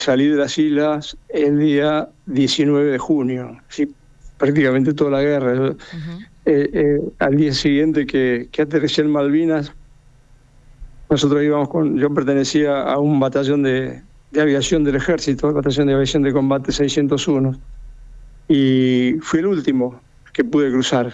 salí de las islas el día 19 de junio, sí, prácticamente toda la guerra. Al día siguiente que aterricé en Malvinas, nosotros yo pertenecía a un batallón de aviación del ejército, el batallón de aviación de combate 601, y fui el último que pude cruzar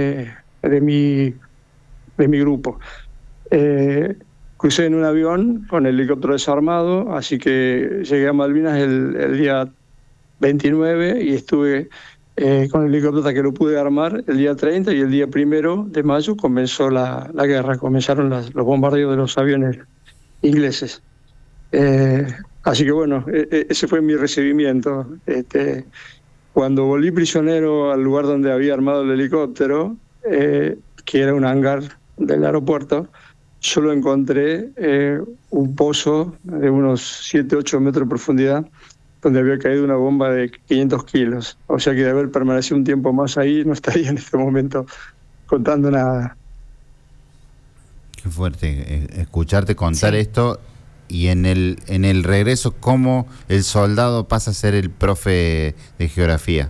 de mi grupo. Crucé en un avión con el helicóptero desarmado, así que llegué a Malvinas el día 29 y estuve con el helicóptero hasta que lo pude armar el día 30, y el día 1 de mayo comenzó la guerra, comenzaron los bombardeos de los aviones ingleses. Así que bueno, ese fue mi recibimiento. Cuando volví prisionero al lugar donde había armado el helicóptero, que era un hangar del aeropuerto, solo encontré un pozo de unos 7-8 metros de profundidad donde había caído una bomba de 500 kilos. O sea que de haber permanecido un tiempo más ahí, no estaría en este momento contando nada. Qué fuerte escucharte contar Sí. esto. Y en el regreso, ¿cómo el soldado pasa a ser el profe de geografía?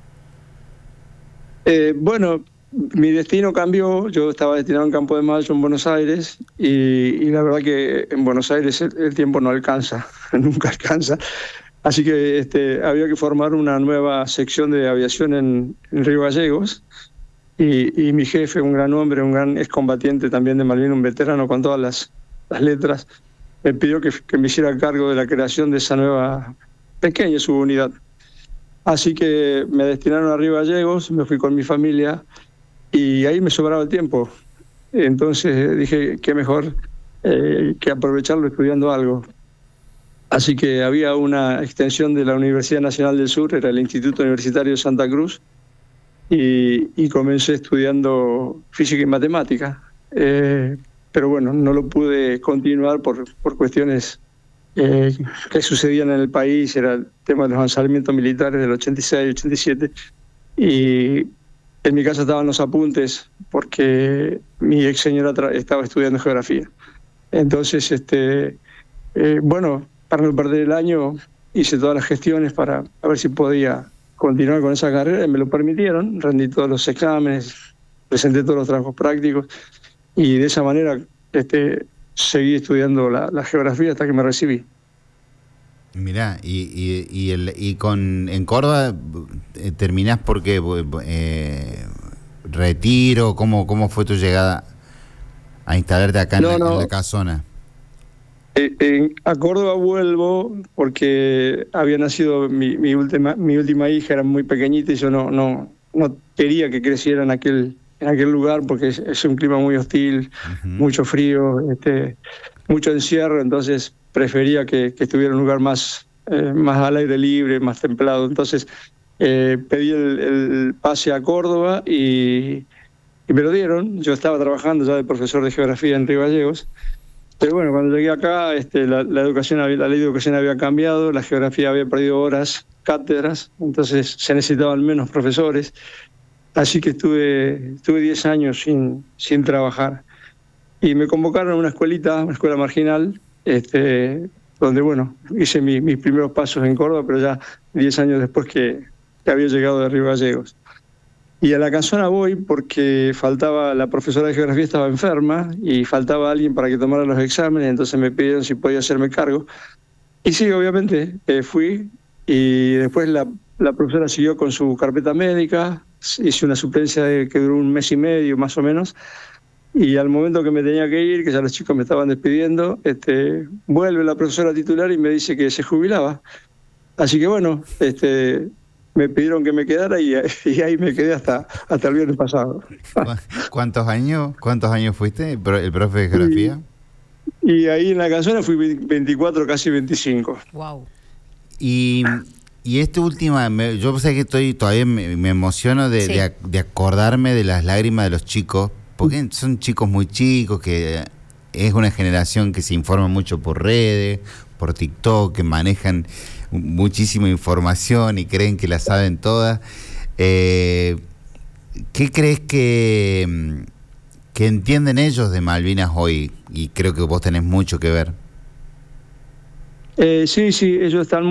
Bueno, mi destino cambió. Yo estaba destinado en Campo de Mayo, en Buenos Aires, y la verdad que en Buenos Aires el tiempo no alcanza, nunca alcanza. Así que había que formar una nueva sección de aviación en Río Gallegos, y mi jefe, un gran hombre, un gran excombatiente también de Malvinas, un veterano con todas las letras, me pidió que me hiciera cargo de la creación de esa nueva pequeña subunidad. Así que me destinaron a Río Gallegos, me fui con mi familia y ahí me sobraba el tiempo. Entonces dije, qué mejor que aprovecharlo estudiando algo. Así que había una extensión de la Universidad Nacional del Sur, era el Instituto Universitario de Santa Cruz, y comencé estudiando física y matemática. Pero bueno, no lo pude continuar por cuestiones que sucedían en el país. Era el tema de los lanzamientos militares del 86, 87, y en mi casa estaban los apuntes porque mi ex señora estaba estudiando geografía. Entonces, bueno, para no perder el año, hice todas las gestiones para a ver si podía continuar con esa carrera, y me lo permitieron. Rendí todos los exámenes, presenté todos los trabajos prácticos, y de esa manera seguí estudiando la geografía hasta que me recibí. Mirá, en Córdoba terminás porque retiro, ¿cómo fue tu llegada a instalarte acá en la casona? A Córdoba vuelvo porque había nacido mi última hija, era muy pequeñita, y yo no quería que creciera en aquel lugar porque es un clima muy hostil, mucho frío, mucho encierro. Entonces prefería que estuviera en un lugar más al aire libre, más templado. Entonces pedí el pase a Córdoba y me lo dieron. Yo estaba trabajando ya de profesor de geografía en Río Gallegos. Pero bueno, cuando llegué acá, la ley de educación había cambiado, la geografía había perdido horas, cátedras, entonces se necesitaban menos profesores. Así que estuve 10 años sin trabajar. Y me convocaron a una escuela marginal, donde, bueno, hice mis primeros pasos en Córdoba, pero ya 10 años después que había llegado de Río Gallegos. Y a la casona voy porque la profesora de geografía estaba enferma y faltaba alguien para que tomara los exámenes, entonces me pidieron si podía hacerme cargo. Y sí, obviamente, fui, y después la profesora siguió con su carpeta médica, hice una suplencia que duró 1 mes y medio más o menos, y al momento que me tenía que ir, que ya los chicos me estaban despidiendo, vuelve la profesora titular y me dice que se jubilaba. Así que bueno, me pidieron que me quedara, y ahí me quedé hasta el viernes pasado. ¿Cuántos años fuiste el profe de geografía? Y ahí en la casona fui 24, casi 25. Wow. Y última, yo sé que todavía me emociono de acordarme de las lágrimas de los chicos, porque son chicos muy chicos, que es una generación que se informa mucho por redes, por TikTok, que manejan muchísima información y creen que la saben todas. ¿Qué crees que entienden ellos de Malvinas hoy? Y creo que vos tenés mucho que ver. Sí, ellos están